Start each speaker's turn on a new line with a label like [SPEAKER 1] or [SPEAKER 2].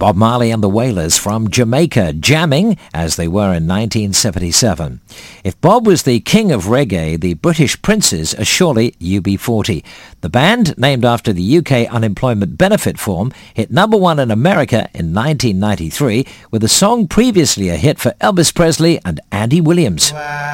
[SPEAKER 1] Bob Marley and the Wailers from Jamaica, jamming as they were in 1977. If Bob was the king of reggae, the British Princes are surely UB40. The band, named after the UK unemployment benefit form, hit number one in America in 1993 with a song previously a hit for Elvis Presley and Andy Williams.